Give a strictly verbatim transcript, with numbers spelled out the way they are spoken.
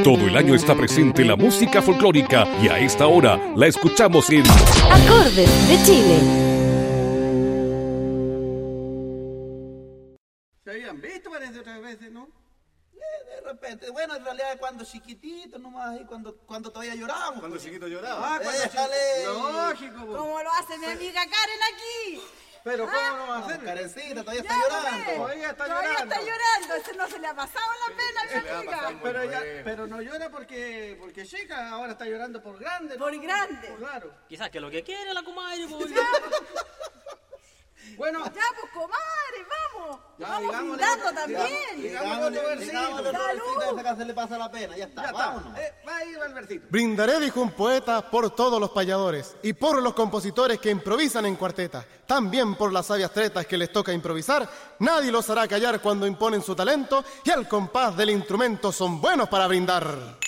Todo el año está presente la música folclórica y a esta hora la escuchamos en Acordes de Chile. Se habían visto, parece, otras veces, ¿no? Eh, de repente, bueno, en realidad cuando chiquitito nomás, ahí cuando, cuando todavía llorábamos. Cuando pues. chiquito lloraba. Ah, cuando Déjale. Lógico, pues. ¿Cómo lo hace mi amiga Karen aquí? Pero ¿cómo Ah, no va a hacer? Karencita, todavía Ya, está llorando. pues. Todavía está Todavía llorando. está llorando. Ese no se le ha pasado la pena a mi le va a amiga. pasar. Pero, Muy ya, bueno. pero no llora porque, porque chica, ahora está llorando por grande. ¿no? Por grande. Pues claro. Quizás que lo que quiere la comadre, pues. Bueno, Ya, pues, comadre, vamos. Ya, vamos digámosle- brindando también. digámosle otro versito. Digámosle otro Salud. versito hasta que se le pasa la pena. Ya está, ya vámonos. está. Eh, va ahí va el versito. Brindaré, dijo un poeta, por todos los payadores y por los compositores que improvisan en cuarteta. También por las sabias tretas que les toca improvisar. Nadie los hará callar cuando imponen su talento y al compás del instrumento son buenos para brindar.